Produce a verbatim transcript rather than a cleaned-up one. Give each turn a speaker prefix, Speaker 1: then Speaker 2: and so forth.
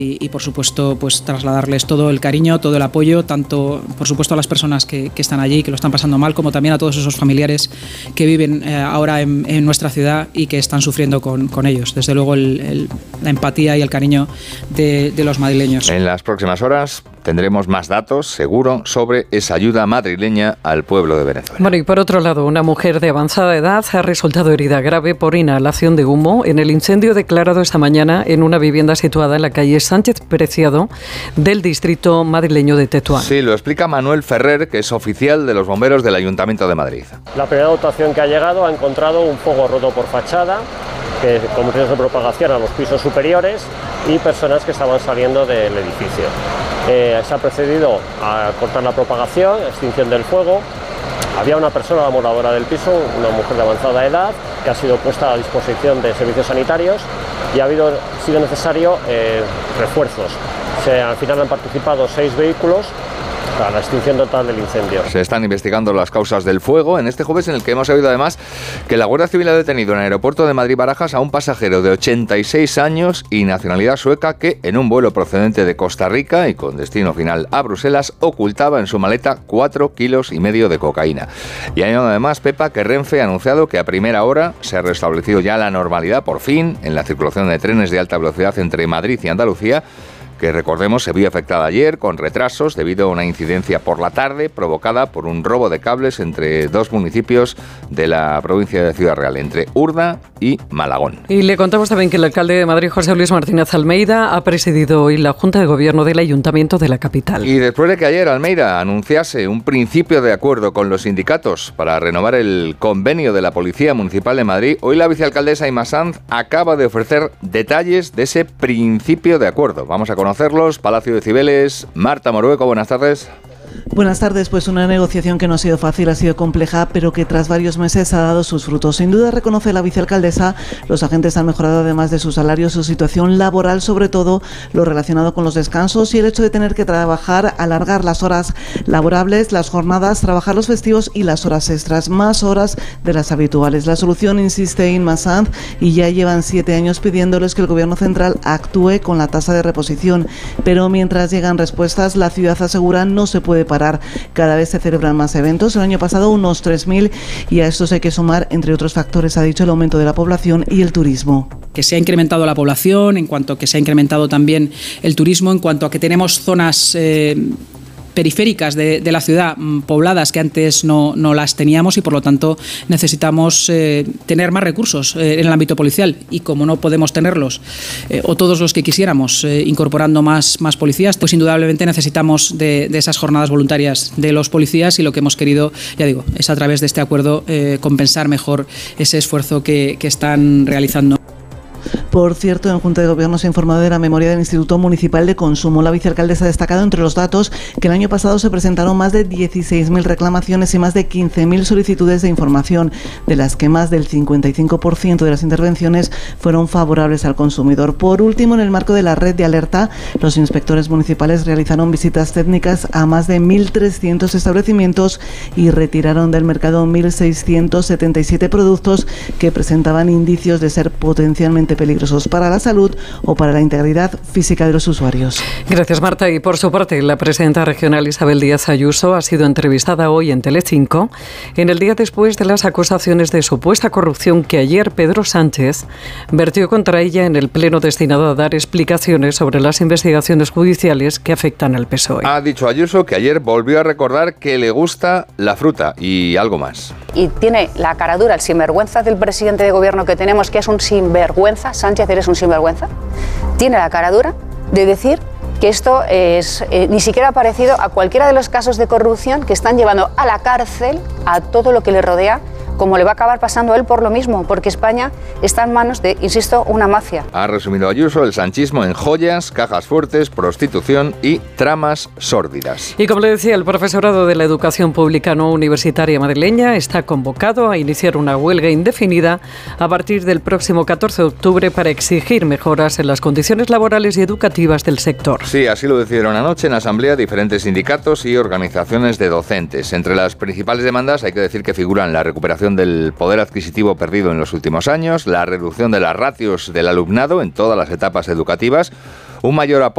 Speaker 1: Y, y por supuesto, pues trasladarles todo el cariño, todo el apoyo, tanto por supuesto a las personas que, que están allí, que lo están pasando mal, como también a todos esos familiares que viven eh, ahora en, en nuestra ciudad y que están sufriendo con, con ellos. Desde luego el, el, la empatía y el cariño de, de los madrileños.
Speaker 2: En las próximas horas tendremos más datos, seguro, sobre esa ayuda madrileña al pueblo de Venezuela.
Speaker 3: Bueno, y por otro lado, una mujer de avanzada edad ha resultado herida grave por inhalación de humo en el incendio declarado esta mañana en una vivienda situada en la calle Sánchez Preciado del distrito madrileño de Tetuán.
Speaker 2: Sí, lo explica Manuel Ferrer, que es oficial de los bomberos del Ayuntamiento de Madrid.
Speaker 4: La primera dotación que ha llegado ha encontrado un fuego roto por fachada, que con riesgos de propagación a los pisos superiores y personas que estaban saliendo del edificio. Eh, se ha procedido a cortar la propagación, extinción del fuego. Había una persona, la moradora del piso, una mujer de avanzada edad, que ha sido puesta a disposición de servicios sanitarios y ha habido, sido necesario eh, refuerzos. Se, al final han participado seis vehículos para la extinción total del incendio.
Speaker 2: Se están investigando las causas del fuego en este jueves, en el que hemos sabido además que la Guardia Civil ha detenido en el aeropuerto de Madrid-Barajas a un pasajero de ochenta y seis años y nacionalidad sueca que en un vuelo procedente de Costa Rica y con destino final a Bruselas ocultaba en su maleta cuatro kilos y medio de cocaína. Y hay además, Pepa, que Renfe ha anunciado que a primera hora se ha restablecido ya la normalidad por fin en la circulación de trenes de alta velocidad entre Madrid y Andalucía, que recordemos se vio afectada ayer con retrasos debido a una incidencia por la tarde provocada por un robo de cables entre dos municipios de la provincia de Ciudad Real, entre Urda y Malagón.
Speaker 3: Y le contamos también que el alcalde de Madrid, José Luis Martínez Almeida, ha presidido hoy la Junta de Gobierno del Ayuntamiento de la capital.
Speaker 2: Y después de que ayer Almeida anunciase un principio de acuerdo con los sindicatos para renovar el convenio de la Policía Municipal de Madrid, hoy la vicealcaldesa Inma Sanz acaba de ofrecer detalles de ese principio de acuerdo. Vamos a conocer conocerlos. Palacio de Cibeles, Marta Morueco, buenas tardes.
Speaker 5: Buenas tardes. Pues una negociación que no ha sido fácil, ha sido compleja, pero que tras varios meses ha dado sus frutos. Sin duda, reconoce la vicealcaldesa, los agentes han mejorado además de su salario, su situación laboral, sobre todo lo relacionado con los descansos y el hecho de tener que trabajar, alargar las horas laborables, las jornadas, trabajar los festivos y las horas extras, más horas de las habituales. La solución, insiste Inma Sanz, y ya llevan siete años pidiéndoles que el Gobierno central actúe con la tasa de reposición. Pero mientras llegan respuestas, la ciudad asegura no se puede parar. Cada vez se celebran más eventos. El año pasado unos tres mil y a estos hay que sumar, entre otros factores, ha dicho, el aumento de la población y el turismo.
Speaker 1: Que se ha incrementado la población, en cuanto a que se ha incrementado también el turismo, en cuanto a que tenemos zonas eh, periféricas de, de la ciudad pobladas que antes no, no las teníamos y por lo tanto necesitamos eh, tener más recursos eh, en el ámbito policial y como no podemos tenerlos eh, o todos los que quisiéramos eh, incorporando más, más policías, pues indudablemente necesitamos de, de esas jornadas voluntarias de los policías y lo que hemos querido, ya digo, es a través de este acuerdo eh, compensar mejor ese esfuerzo que, que están realizando.
Speaker 5: Por cierto, en Junta de Gobierno se ha informado de la memoria del Instituto Municipal de Consumo. La vicealcaldesa ha destacado entre los datos que el año pasado se presentaron más de dieciséis mil reclamaciones y más de quince mil solicitudes de información, de las que más del cincuenta y cinco por ciento de las intervenciones fueron favorables al consumidor. Por último, en el marco de la red de alerta, los inspectores municipales realizaron visitas técnicas a más de mil trescientos establecimientos y retiraron del mercado mil seiscientos setenta y siete productos que presentaban indicios de ser potencialmente peligrosos para la salud o para la integridad física de los usuarios.
Speaker 3: Gracias, Marta. Y por su parte, la presidenta regional Isabel Díaz Ayuso ha sido entrevistada hoy en Telecinco en el día después de las acusaciones de supuesta corrupción que ayer Pedro Sánchez vertió contra ella en el pleno destinado a dar explicaciones sobre las investigaciones judiciales que afectan al P S O E.
Speaker 2: Ha dicho Ayuso que ayer volvió a recordar que le gusta la fruta y algo más.
Speaker 6: Y tiene la cara dura, el sinvergüenza del presidente de gobierno que tenemos, que es un sinvergüenza. Sánchez, eres un sinvergüenza. Tiene la cara dura de decir que esto es eh, ni siquiera parecido a cualquiera de los casos de corrupción que están llevando a la cárcel a todo lo que le rodea, como le va a acabar pasando a él por lo mismo, porque España está en manos de, insisto, una mafia.
Speaker 2: Ha resumido Ayuso el sanchismo en joyas, cajas fuertes, prostitución y tramas sórdidas.
Speaker 3: Y como le decía, el profesorado de la educación pública no universitaria madrileña está convocado a iniciar una huelga indefinida a partir del próximo catorce de octubre para exigir mejoras en las condiciones laborales y educativas del sector.
Speaker 2: Sí, así lo decidieron anoche en asamblea diferentes sindicatos y organizaciones de docentes. Entre las principales demandas hay que decir que figuran la recuperación del poder adquisitivo perdido en los últimos años, la reducción de las ratios del alumnado en todas las etapas educativas, un mayor apoyo